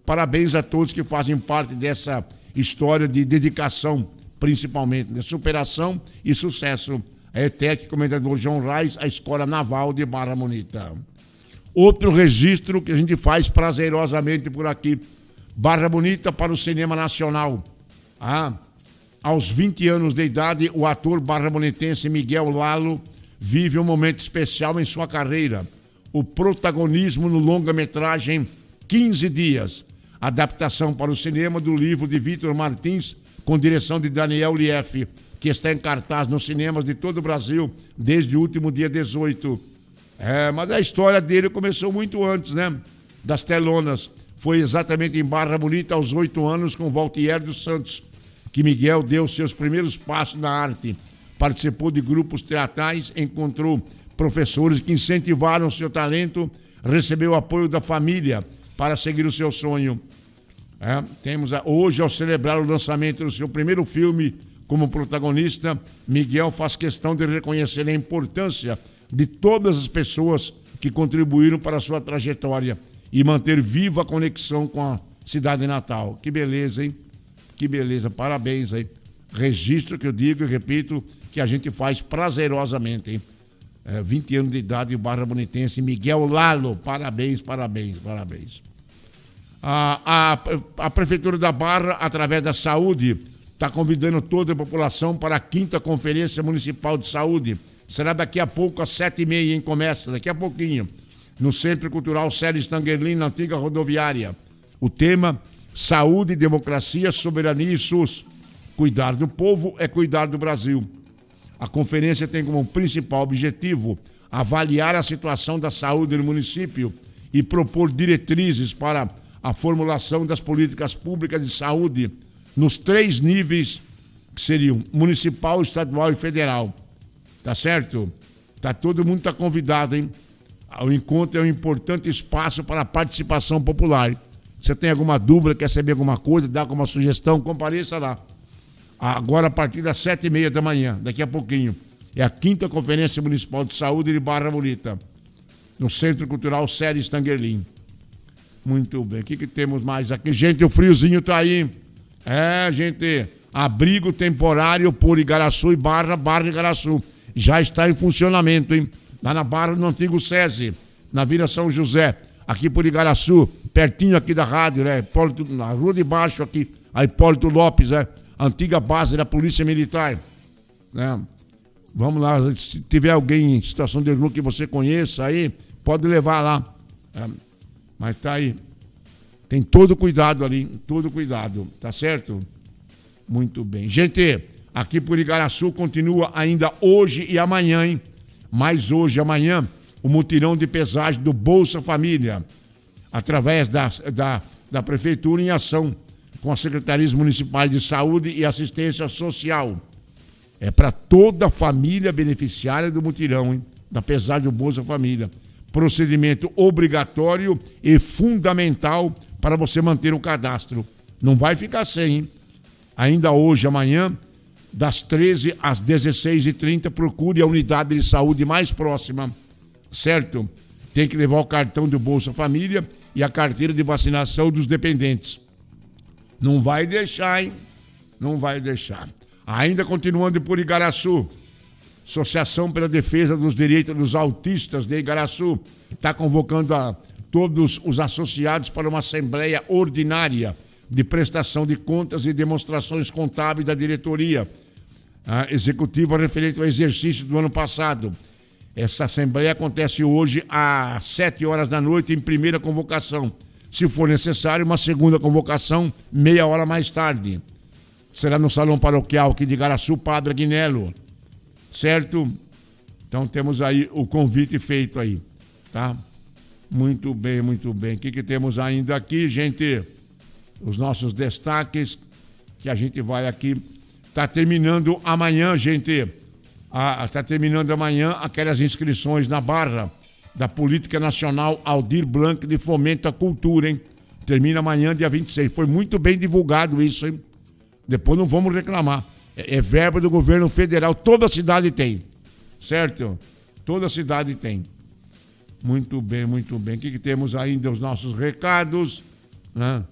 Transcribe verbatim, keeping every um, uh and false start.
parabéns a todos que fazem parte dessa história de dedicação, principalmente, de superação e sucesso. A ETEC, Comendador João Reis, a Escola Naval de Barra Bonita. Outro registro que a gente faz prazerosamente por aqui. Barra Bonita para o cinema nacional. Ah, aos vinte anos de idade, o ator barra-bonitense Miguel Lalo vive um momento especial em sua carreira. O protagonismo no longa-metragem quinze dias. Adaptação para o cinema do livro de Vitor Martins, com direção de Daniel Lief, que está em cartaz nos cinemas de todo o Brasil desde o último dia dezoito. É, mas a história dele começou muito antes, né? Das telonas. Foi exatamente em Barra Bonita, aos oito anos, com Valtier dos Santos, que Miguel deu seus primeiros passos na arte. Participou de grupos teatrais, encontrou professores que incentivaram seu talento, recebeu apoio da família para seguir o seu sonho. É, temos a, hoje, ao celebrar o lançamento do seu primeiro filme como protagonista, Miguel faz questão de reconhecer a importância de todas as pessoas que contribuíram para a sua trajetória e manter viva a conexão com a cidade natal. Que beleza, hein? Que beleza, parabéns aí. Registro que eu digo e repito que a gente faz prazerosamente, hein? É, vinte anos de idade, Barra Bonitense, Miguel Lalo, parabéns, parabéns, parabéns. A, a, a Prefeitura da Barra, através da Saúde, está convidando toda a população para a quinta Conferência Municipal de Saúde. Será daqui a pouco, às sete e meia, hein? Começa daqui a pouquinho, no Centro Cultural Célio Stangerlin, na antiga rodoviária. O tema: Saúde, Democracia, Soberania e SUS. Cuidar do povo é cuidar do Brasil. A conferência tem como principal objetivo avaliar a situação da saúde no município e propor diretrizes para a formulação das políticas públicas de saúde nos três níveis, que seriam municipal, estadual e federal. Tá certo? Tá, todo mundo está convidado, hein? O encontro é um importante espaço para a participação popular. Você tem alguma dúvida, quer saber alguma coisa, dá alguma sugestão, compareça lá. Agora, a partir das sete e meia da manhã, daqui a pouquinho, é a quinta Conferência Municipal de Saúde de Barra Bonita, no Centro Cultural Célio Stangerlin. Muito bem, o que, que temos mais aqui? Gente, o friozinho tá aí. É, gente, abrigo temporário por Igaraçu e Barra, Barra e Igaraçu. Já está em funcionamento, hein? Lá na Barra, no antigo SESI, na Vila São José, aqui por Igaraçu, pertinho aqui da rádio, né? Hipólito, na rua de baixo aqui, a Hipólito Lopes, né? Antiga base da Polícia Militar, né? Vamos lá, se tiver alguém em situação de rua que você conheça aí, pode levar lá. É, mas tá aí. Tem todo cuidado ali, todo cuidado, tá certo? Muito bem. Gente, aqui por Igaraçu continua ainda hoje e amanhã, hein? Mais hoje e amanhã, o mutirão de pesagem do Bolsa Família, através da, da, da Prefeitura em ação com as Secretarias Municipais de Saúde e Assistência Social. É para toda a família beneficiária do mutirão, hein? Da pesagem do Bolsa Família. Procedimento obrigatório e fundamental para você manter o cadastro. Não vai ficar sem, hein? Ainda hoje, amanhã, das treze às dezesseis e trinta, procure a unidade de saúde mais próxima, certo? Tem que levar o cartão do Bolsa Família e a carteira de vacinação dos dependentes. Não vai deixar, hein? Não vai deixar. Ainda continuando por Igaraçu, Associação pela Defesa dos Direitos dos Autistas de Igaraçu está convocando a todos os associados para uma assembleia ordinária de prestação de contas e demonstrações contábeis da diretoria a executiva referente ao exercício do ano passado. Essa assembleia acontece hoje às sete horas da noite em primeira convocação. Se for necessário, uma segunda convocação, meia hora mais tarde. Será no Salão Paroquial aqui de Igaraçu, Padre Aguinello. Certo? Então temos aí o convite feito aí, tá? Muito bem, muito bem. O que, que temos ainda aqui, gente? Os nossos destaques que a gente vai aqui. Está terminando amanhã, gente. Está terminando amanhã aquelas inscrições na Barra da Política Nacional Aldir Blanc de Fomento à Cultura, hein? Termina amanhã, dia vinte e seis. Foi muito bem divulgado isso, hein? Depois não vamos reclamar. É, é verba do governo federal, toda a cidade tem. Certo? Toda a cidade tem. Muito bem, muito bem. O que, que temos ainda? Os nossos recados, né?